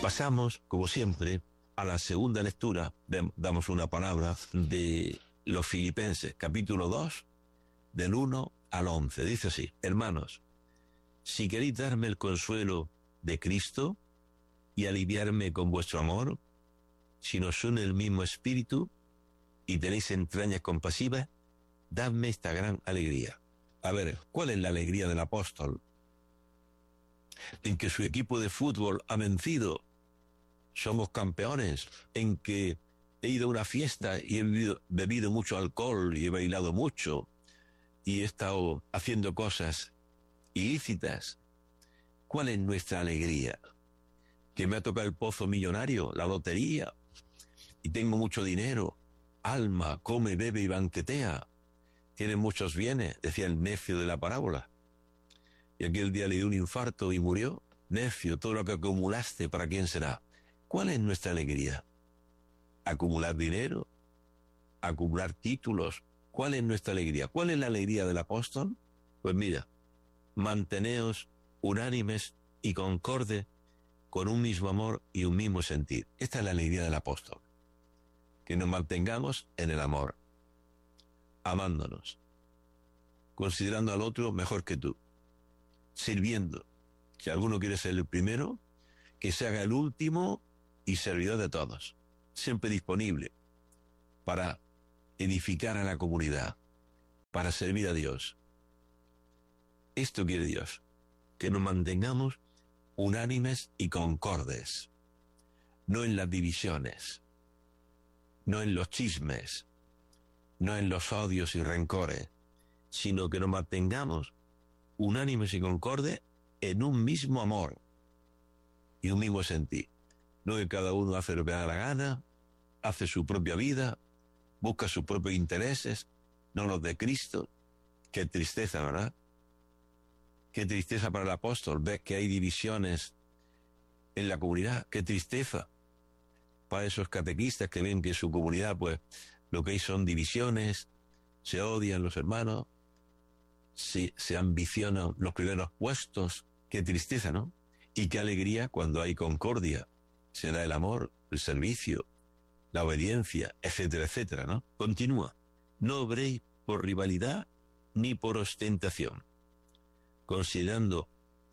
Pasamos, como siempre, a la segunda lectura, damos una palabra de los Filipenses, capítulo 2, del 1 al 11. Dice así: hermanos, si queréis darme el consuelo de Cristo y aliviarme con vuestro amor, si nos une el mismo espíritu y tenéis entrañas compasivas, dadme esta gran alegría. A ver, ¿cuál es la alegría del apóstol? En que su equipo de fútbol ha vencido, somos campeones, en que he ido a una fiesta y he bebido mucho alcohol y he bailado mucho y he estado haciendo cosas ilícitas. ¿Cuál es nuestra alegría? Que me ha tocado el pozo millonario, la lotería, y tengo mucho dinero. Alma, come, bebe y banquetea. Tiene muchos bienes, decía el necio de la parábola. Y aquel día le dio un infarto y murió. Necio, todo lo que acumulaste, ¿para quién será? ¿Cuál es nuestra alegría? ¿Acumular dinero? ¿Acumular títulos? ¿Cuál es nuestra alegría? ¿Cuál es la alegría del apóstol? Pues mira, manteneos unánimes y concordes con un mismo amor y un mismo sentir. Esta es la alegría del apóstol. Que nos mantengamos en el amor, amándonos, considerando al otro mejor que tú, sirviendo. Si alguno quiere ser el primero, que se haga el último y servidor de todos, siempre disponible para edificar a la comunidad, para servir a Dios. Esto quiere Dios, que nos mantengamos unánimes y concordes, no en las divisiones, no en los chismes, no en los odios y rencores, sino que nos mantengamos unánimes y concordes en un mismo amor y un mismo sentir. No que cada uno hace lo que da la gana, hace su propia vida, busca sus propios intereses, no los de Cristo. Qué tristeza, ¿verdad? Qué tristeza para el apóstol ver que hay divisiones en la comunidad. Qué tristeza para esos catequistas que ven que en su comunidad, pues, lo que hay son divisiones, se odian los hermanos, se ambicionan los primeros puestos. Qué tristeza, ¿no? Y qué alegría cuando hay concordia. Se da el amor, el servicio, la obediencia, etcétera, etcétera, ¿no? Continúa. No obréis por rivalidad ni por ostentación, considerando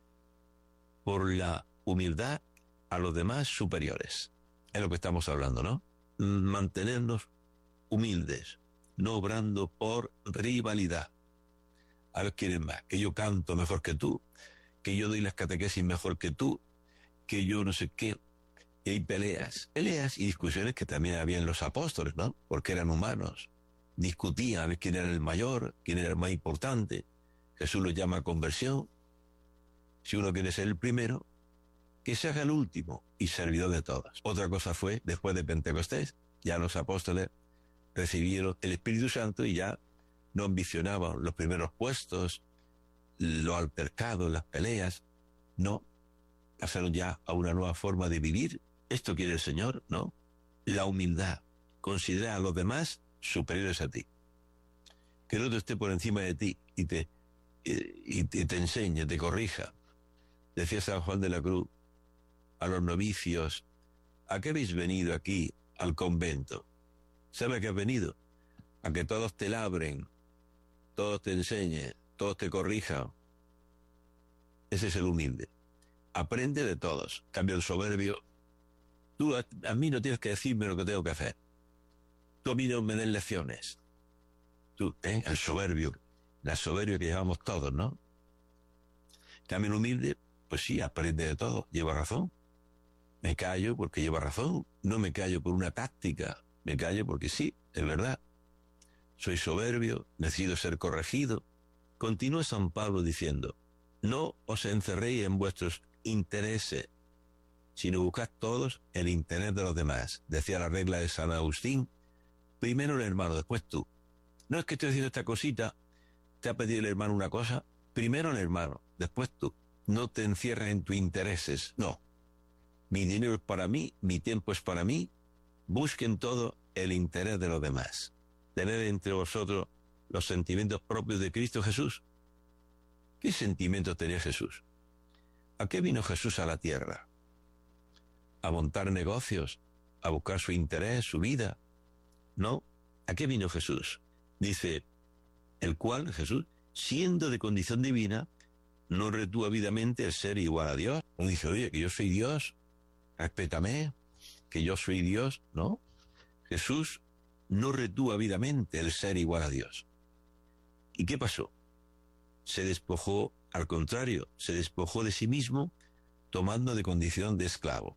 por la humildad a los demás superiores. Es lo que estamos hablando, ¿no? Mantenernos humildes, no obrando por rivalidad. A ver quién es más, que yo canto mejor que tú, que yo doy las catequesis mejor que tú, que yo no sé qué. Y hay peleas y discusiones que también había en los apóstoles, ¿no? Porque eran humanos. Discutían a ver quién era el mayor, quién era el más importante. Jesús lo llama conversión. Si uno quiere ser el primero, que se haga el último y servidor de todos. Otra cosa fue, después de Pentecostés, ya los apóstoles recibieron el Espíritu Santo y ya no ambicionaban los primeros puestos, los altercados, las peleas. No, pasaron ya a una nueva forma de vivir. Esto quiere el Señor, ¿no? La humildad. Considera a los demás superiores a ti. Que el otro esté por encima de ti y te enseñe, te corrija. Decía San Juan de la Cruz a los novicios: ¿a qué habéis venido aquí al convento? ¿Sabe a qué has venido? A que todos te labren, todos te enseñen, todos te corrijan. Ese es el humilde. Aprende de todos. Cambio el soberbio. Tú a mí no tienes que decirme lo que tengo que hacer. Tú a mí no me des lecciones. Tú, el soberbio, la soberbia que llevamos todos, ¿no? Cambio el humilde, pues sí, aprende de todo. Lleva razón. Me callo porque lleva razón. No me callo por una táctica. Me callo porque sí, es verdad. Soy soberbio, necesito ser corregido. Continúa San Pablo diciendo: no os encerréis en vuestros intereses, sino buscad todos el interés de los demás. Decía la regla de San Agustín: primero el hermano, después tú. No es que estoy haciendo esta cosita, te ha pedido el hermano una cosa, primero el hermano, después tú. No te encierres en tus intereses, no. Mi dinero es para mí, mi tiempo es para mí. Busquen todo el interés de los demás. Tened entre vosotros los sentimientos propios de Cristo Jesús. ¿Qué sentimientos tenía Jesús? ¿A qué vino Jesús a la tierra? a montar negocios, a buscar su interés, su vida. No, ¿a qué vino Jesús? Dice, el cual, Jesús, siendo de condición divina, no retuvo ávidamente el ser igual a Dios. No dice, oye, que yo soy Dios, respétame, que yo soy Dios. No, Jesús no retuvo ávidamente el ser igual a Dios. ¿Y qué pasó? Se despojó, al contrario, se despojó de sí mismo, tomando de condición de esclavo.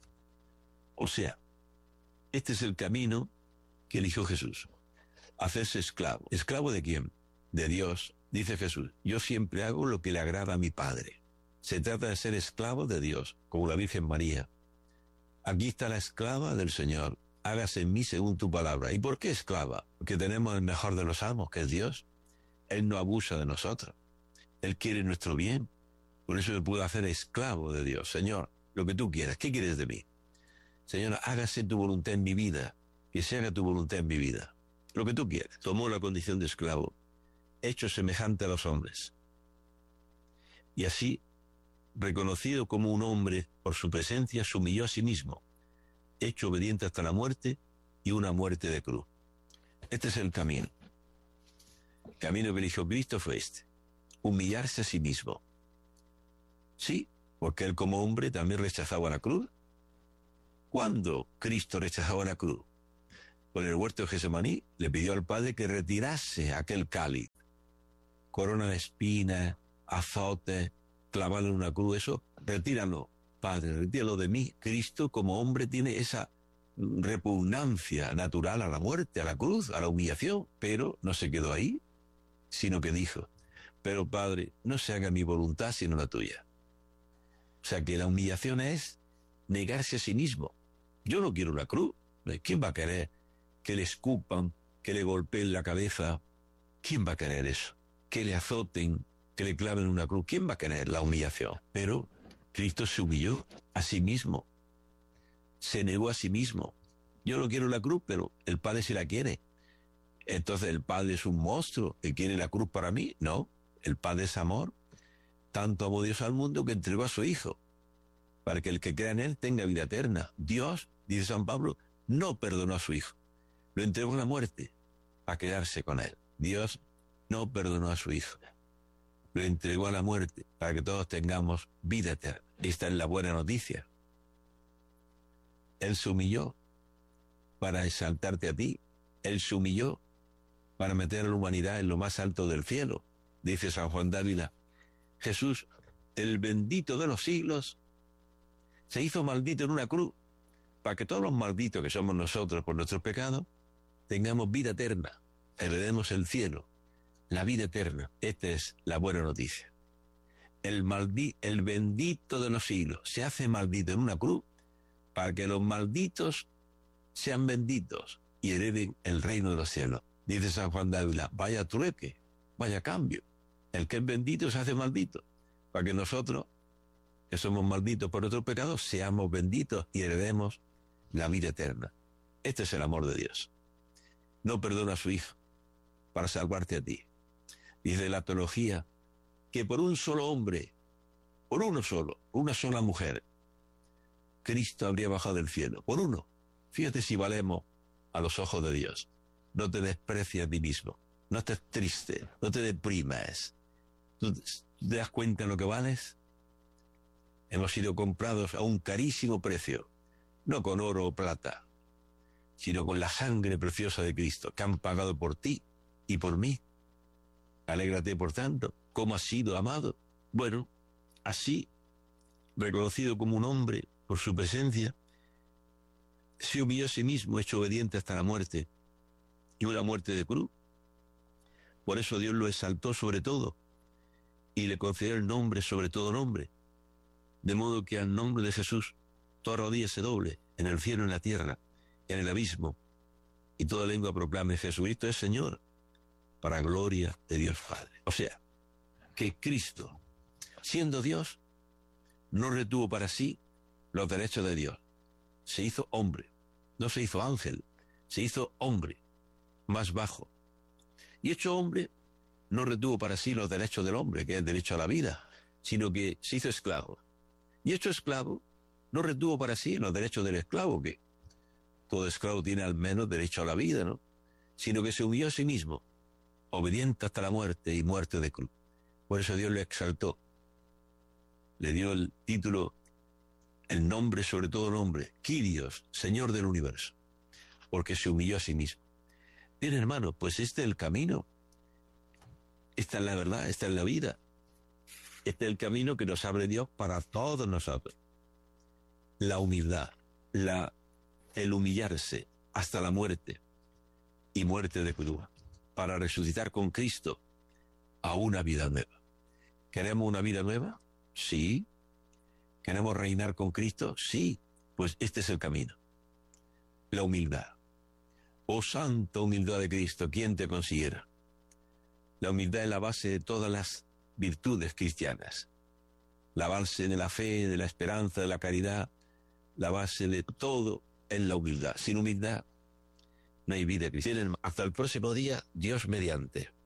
O sea, este es el camino que eligió Jesús. Hacerse esclavo. ¿Esclavo de quién? De Dios. Dice Jesús, yo siempre hago lo que le agrada a mi Padre. Se trata de ser esclavo de Dios, como la Virgen María. Aquí está la esclava del Señor. Hágase en mí según tu palabra. ¿Y por qué esclava? Porque tenemos el mejor de los amos, que es Dios. Él no abusa de nosotros. Él quiere nuestro bien. Por eso me puedo hacer esclavo de Dios. Señor, lo que tú quieras. ¿Qué quieres de mí? Señor, hágase tu voluntad en mi vida. Que se haga tu voluntad en mi vida. Lo que tú quieras. Tomó la condición de esclavo, hecho semejante a los hombres. Y así, reconocido como un hombre por su presencia, se humilló a sí mismo, hecho obediente hasta la muerte y una muerte de cruz. Este es el camino. El camino que eligió Cristo fue este: humillarse a sí mismo. Sí, porque él como hombre también rechazaba la cruz. ¿Cuándo Cristo rechazaba la cruz? Con el huerto de Getsemaní le pidió al Padre que retirase aquel cáliz. Corona de espinas, azote, clavado en una cruz, eso, retíralo, Padre, retíralo de mí. Cristo como hombre tiene esa repugnancia natural a la muerte, a la cruz, a la humillación, pero no se quedó ahí, sino que dijo, pero Padre, no se haga mi voluntad sino la tuya. O sea que la humillación es negarse a sí mismo. Yo no quiero la cruz. ¿Quién va a querer que le escupan, que le golpeen la cabeza? ¿Quién va a querer eso? Que le azoten, que le claven una cruz. ¿Quién va a querer la humillación? Pero Cristo se humilló a sí mismo. Se negó a sí mismo. Yo no quiero la cruz, pero el Padre sí la quiere. Entonces, ¿el Padre es un monstruo que quiere la cruz para mí? No, el Padre es amor. Tanto amó Dios al mundo que entregó a su Hijo, para que el que crea en Él tenga vida eterna. Dios, dice San Pablo, no perdonó a su Hijo. Lo entregó a la muerte para quedarse con Él. Dios no perdonó a su Hijo. Lo entregó a la muerte para que todos tengamos vida eterna. Esta es la buena noticia. Él se humilló para exaltarte a ti. Él se humilló para meter a la humanidad en lo más alto del cielo. Dice San Juan de Ávila, Jesús, el bendito de los siglos, se hizo maldito en una cruz para que todos los malditos que somos nosotros por nuestros pecados tengamos vida eterna, heredemos el cielo, la vida eterna. Esta es la buena noticia. El bendito de los siglos se hace maldito en una cruz para que los malditos sean benditos y hereden el reino de los cielos. Dice San Juan de Ávila, vaya trueque, vaya cambio. El que es bendito se hace maldito, para que nosotros, que somos malditos por nuestros pecados, seamos benditos y heredemos la vida eterna. Este es el amor de Dios. No perdona a su Hijo para salvarte a ti. Dice la teología que por un solo hombre, por uno solo, una sola mujer, Cristo habría bajado del cielo. Por uno. Fíjate si valemos a los ojos de Dios. No te desprecies a ti mismo. No estés triste. No te deprimas. ¿Tú te das cuenta de lo que vales? Hemos sido comprados a un carísimo precio. No con oro o plata, sino con la sangre preciosa de Cristo, que han pagado por ti y por mí. Alégrate, por tanto, cómo has sido amado. Bueno, así, reconocido como un hombre por su presencia, se humilló a sí mismo, hecho obediente hasta la muerte, y una muerte de cruz. Por eso Dios lo exaltó sobre todo, y le concedió el nombre sobre todo nombre, de modo que al nombre de Jesús toda rodilla se doble, en el cielo, en la tierra, en el abismo, y toda lengua proclame Jesucristo es Señor, para gloria de Dios Padre. O sea, que Cristo, siendo Dios, no retuvo para sí los derechos de Dios. Se hizo hombre, no se hizo ángel, se hizo hombre, más bajo. Y hecho hombre, no retuvo para sí los derechos del hombre, que es el derecho a la vida, sino que se hizo esclavo. Y hecho esclavo, No retuvo para sí los derechos del esclavo, que todo esclavo tiene al menos derecho a la vida, ¿no? Sino que se humilló a sí mismo, obediente hasta la muerte y muerte de cruz. Por eso Dios lo exaltó. Le dio el título, el nombre sobre todo nombre, Kyrios, Señor del universo, porque se humilló a sí mismo. Bien, hermano, pues este es el camino. Esta es la verdad, esta es la vida. Este es el camino que nos abre Dios para todos nosotros. La humildad, el humillarse hasta la muerte y muerte de cruz, para resucitar con Cristo a una vida nueva. ¿Queremos una vida nueva? Sí. ¿Queremos reinar con Cristo? Sí. Pues este es el camino. La humildad. Oh santa humildad de Cristo, ¿quién te consiguiera? La humildad es la base de todas las virtudes cristianas. La base de la fe, de la esperanza, de la caridad. La base de todo es la humildad. Sin humildad no hay vida cristiana. Hasta el próximo día, Dios mediante.